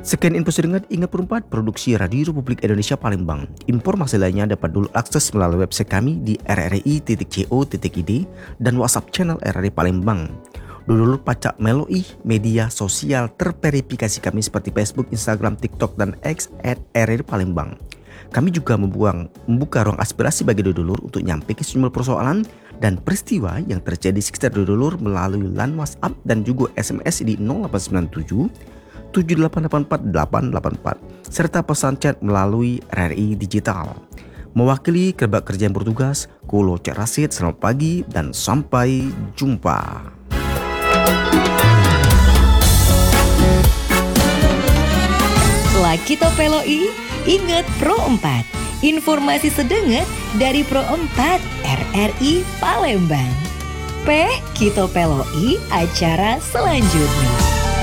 Sekian info sedengat, ingat perempat produksi Radio Republik Indonesia Palembang. Informasi lainnya dapat dulu akses melalui website kami di rri.co.id dan WhatsApp channel RRI Palembang. Dulur pacak meloi media sosial terverifikasi kami seperti Facebook, Instagram, TikTok, dan X @RRI Palembang. Kami juga membuka ruang aspirasi bagi dulur untuk nyampaikan sejumlah persoalan dan peristiwa yang terjadi sekitar dulur melalui line WhatsApp dan juga SMS di 0897 7884 884 serta pesan chat melalui RRI Digital. Mewakili kerabat kerja yang bertugas, Kulo Cek Rasid, selamat pagi dan sampai jumpa. Lakito Peloi, ingat Pro 4. Informasi sedengat dari Pro 4 RRI Palembang. Kito Peloi, acara selanjutnya.